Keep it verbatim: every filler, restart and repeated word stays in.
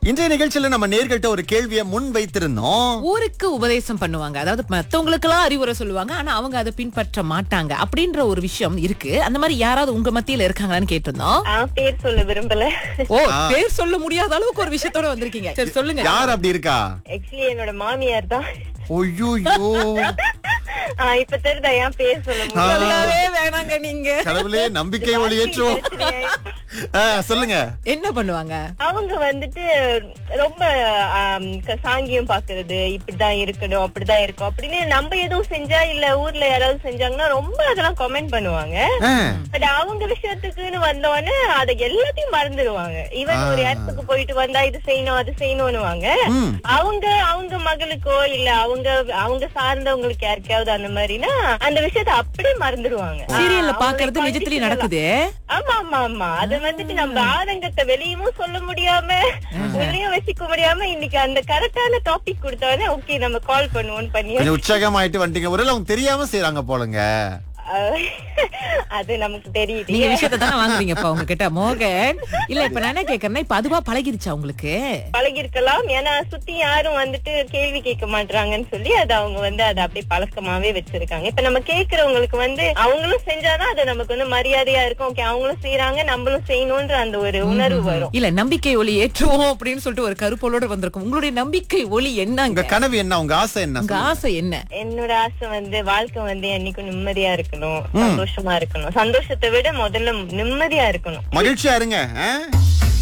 இன்றைய நிகழ்ச்சியில நம்ம நேர்கிட்ட ஒரு கேள்வியை முன் வைத்திருந்தோம். ஊருக்கு உபதேசம் பண்ணுவாங்க, அதாவது மத்தவங்களுக்கெல்லாம் அறிவுரை சொல்லுவாங்க, ஆனா அவங்க அதை பின்பற்ற மாட்டாங்க அப்படின்ற ஒரு விஷயம் இருக்கு. அந்த மாதிரி யாராவது உங்க மத்தியில இருக்காங்களான்னு கேட்டிருந்தோம். ஆ, பேர் சொல்ல விரும்பல. ஓ, பேர் சொல்ல முடியாத அளவுக்கு ஒரு விஷயத்தோட வந்திருக்கீங்க. சரி சொல்லுங்க. யார் அப்படி இருக்கா? ஆக்சுவலி என்னோட மாமியார் தான். ஐயோ, ஆ, இப்ப தெரியுதா ஏன் பேர் சொல்ல முடியல? சொல்லவே வேணாங்க நீங்க. கடவுளே நம்பிக்கை ஒளியேற்றும். ஆ, சொல்லுங்க. என்ன பண்ணுவாங்க? அவங்க வந்துட்டு ரொம்ப ஆம், க- சாங்கியம் பாக்குறது, இப்படிதான் இருக்கணும் அப்படிதான் இருக்கும் அப்படின்னு நம்ம எதுவும் செஞ்சா இல்ல ஊர்ல யாராவது செஞ்சாங்கன்னா ரொம்ப அதெல்லாம் கமெண்ட் பண்ணுவாங்க. ஆ, பட் அவங்க விஷயத்துக்குன்னு வந்தோடனே அதை எல்லாத்தையும் மறந்துடுவாங்க. ஈவன் ஒரு இடத்துக்கு போயிட்டு வந்தா இது செய்யணும் அது செய்யணும்னுவாங்க. ம். அவங்க அவங்க மகளுக்கோ இல்ல அவங்க அவங்க சார்ந்தவங்களுக்கு யாருக்காவது அந்த மாதிரினா அந்த விஷயத்த அப்படியே மறந்துடுவாங்க. சீரியல்ல அவங்க பாக்குறது நிஜத்திலேயே நடக்குது. ஆமா ஆமா ஆமா அது வந்துட்டு நம்ம ஆதங்கத்தை வெளியவும் சொல்ல முடியாம உள்ளயும் வச்சுக்க முடியாம இன்னைக்கு அந்த கரெக்டான டாபிக் கொடுத்தோடனே ஓகே நம்ம கால் பண்ணுவோம் பண்ணி கொஞ்சம் உற்சாகமாயிட்டு வந்துட்டீங்க. ஒருவேளை அவங்க தெரியாம செய்யறாங்க போலங்க. அது நமக்கு தெரியுது. நீங்க விஷயத்தை தானே வாங்குறீங்கப்பா உங்க கிட்ட மோகன். இல்ல இப்ப நான் என்ன கேக்குறேன்னா, இப்ப அதுவா பழகிருச்சா உங்களுக்கு? பழகி இருக்கலாம். ஏன்னா சுத்தி யாரும் வந்துட்டு கேள்வி கேட்க மாட்டாங்கன்னு சொல்லி அது அவங்க வந்து அதை அப்படியே பழக்கமாவே வச்சிருக்காங்க. இப்ப நம்ம கேக்குறவங்களுக்கு வந்து அவங்களும் செஞ்சாதான் அது நமக்கு வந்து மரியாதையா இருக்கும். ஓகே அவங்களும் செய்யறாங்க நம்மளும் செய்யணும்ன்ற அந்த ஒரு உணர்வு வரும். இல்ல நம்பிக்கை ஒளி ஏற்றுவோம் அப்படின்னு சொல்லிட்டு ஒரு கருப்பொருளோட வந்திருக்கும். உங்களுடைய நம்பிக்கை ஒளி உங்க என்னங்க? கனவு என்ன? உங்க ஆசை என்ன? உங்க ஆசை என்ன? என்னோட ஆசை வந்து வாழ்க்கை வந்து என்னைக்கும் நிம்மதியா இருக்கணும், சந்தோஷமா இருக்கணும். சந்தோஷத்தை விட முதல்ல நிம்மதியா இருக்கணும். மகிழ்ச்சியா இருங்க. ஆ?